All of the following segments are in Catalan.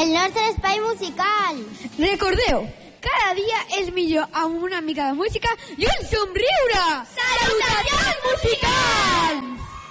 el nostre espai musical. Recordeu, cada dia és millor amb una mica de música i un somriure! Salutacions musicals!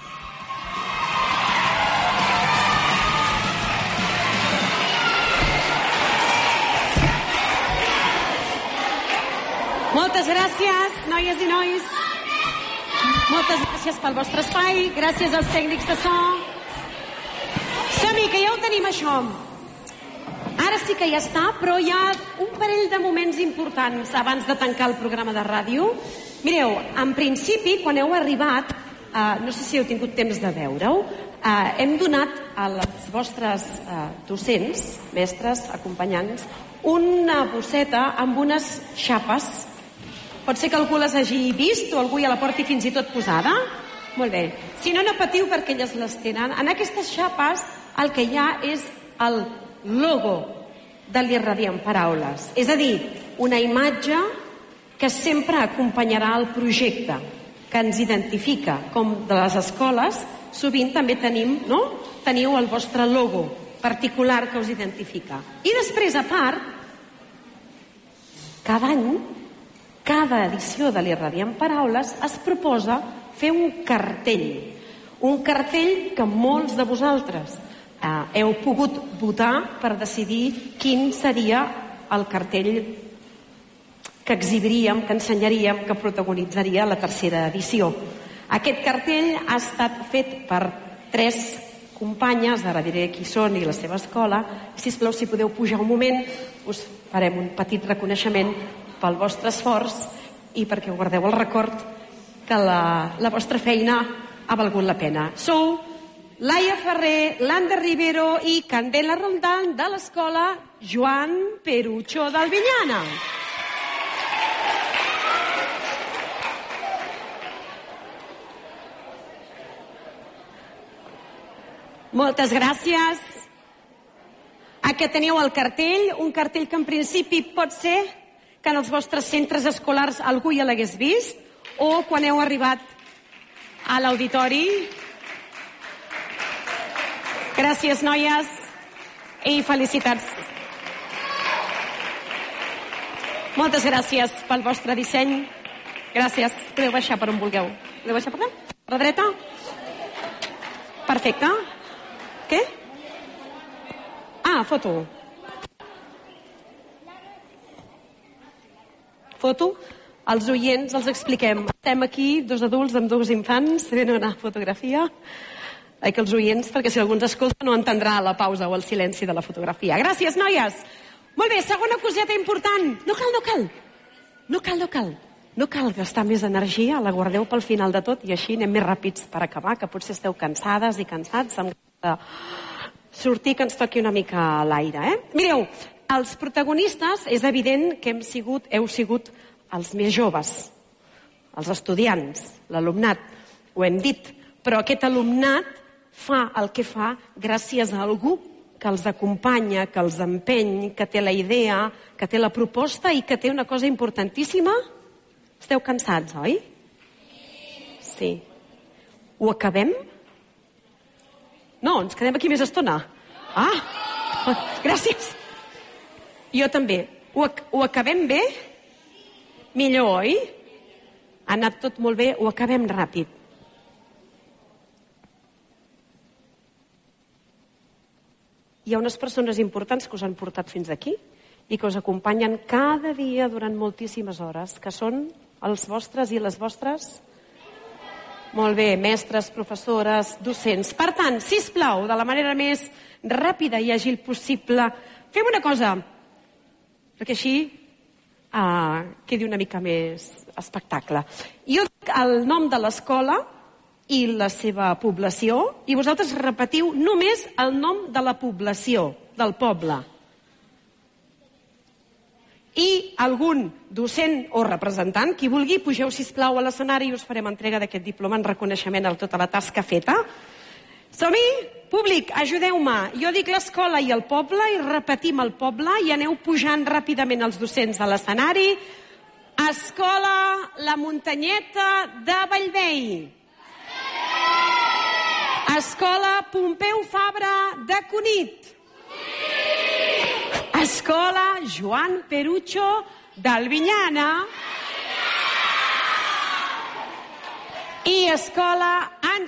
Moltes gràcies, noies i nois. Moltes gràcies pel vostre espai. Gràcies als tècnics de so. Som-hi, que ja ho tenim, això. Ara sí que ja està, però hi ha un parell de moments importants abans de tancar el programa de ràdio. Mireu, en principi, quan heu arribat, no sé si heu tingut temps de veure-ho, hem donat a les vostres docents, mestres, acompanyants, una bosseta amb unes xapes. Pot ser que algú les hagi vist o algú ja la porti fins i tot posada? Molt bé. Si no, no patiu perquè elles les tenen. En aquestes xapes el que hi ha és el logo de l'Irradiem Paraules. És a dir, una imatge que sempre acompanyarà el projecte, que ens identifica. Com de les escoles, sovint també teniu el vostre logo particular que us identifica. I després, a part, cada any, cada edició de l'Irradiem Paraules es proposa fer un cartell que molts de vosaltres heu pogut votar per decidir quin seria el cartell que exhibiríem, que ensenyaríem, que protagonitzaria la tercera edició. Aquest cartell ha estat fet per 3 companyes, ara diré qui són i la seva escola. Sisplau, si podeu pujar un moment, us farem un petit reconeixement pel vostre esforç i perquè guardeu el record que la vostra feina ha valgut la pena. Sou Laia Ferrer, Lander Rivero i Candela Roldán de l'escola Joan Perucho d'Albinyana. Moltes gràcies. Aquí teniu el cartell, un cartell que en principi pot ser que en els vostres centres escolars algú ja l'hagués vist, o quan heu arribat a l'auditori. Gràcies, noies, i felicitats. Moltes gràcies pel vostre disseny. Gràcies. Podeu baixar per on vulgueu. Podeu baixar per allà? Per la dreta? Perfecte. Què? Foto. Foto. Els oients els expliquem. Estem aquí, 2 adults amb 2 infants, tenen una fotografia. Que els oients, perquè si algú ens escolta no entendrà la pausa o el silenci de la fotografia. Gràcies, noies. Molt bé, segona coseta important. No cal gastar més energia, la guardeu pel final de tot i així anem més ràpids per acabar, que potser esteu cansades i cansats amb sortir, que ens toqui una mica l'aire. Mireu, els protagonistes és evident que heu sigut els més joves, els estudiants, l'alumnat, ho hem dit, però aquest alumnat fa el que fa gràcies a algú que els acompanya, que els empeny, que té la idea, que té la proposta i que té una cosa importantíssima. Esteu cansats, oi? Sí. Ho acabem? No, ens quedem aquí més estona. Gràcies. Jo també. Ho acabem bé? Millor, oi? Ha anat tot molt bé, ho acabem ràpid. Hi ha unes persones importants que us han portat fins aquí i que us acompanyen cada dia durant moltíssimes hores, que són els vostres i les vostres... Molt bé, mestres, professores, docents. Per tant, sisplau, de la manera més ràpida i àgil possible, fem una cosa, perquè així quedi una mica més espectacle. Jo dic el nom de l'escola i la seva població, i vosaltres repetiu només el nom de la població, del poble. I algun docent o representant, qui vulgui, pugeu, sisplau, a l'escenari i us farem entrega d'aquest diploma en reconeixement a tota la tasca feta. Som-hi? Públic, ajudeu-me. Jo dic l'escola i el poble i repetim el poble i aneu pujant ràpidament els docents a l'escenari. Escola La Muntanyeta de Bellvei. Escola Pompeu Fabra de Cunit. Escola Joan Perucho d'Albinyana i Escola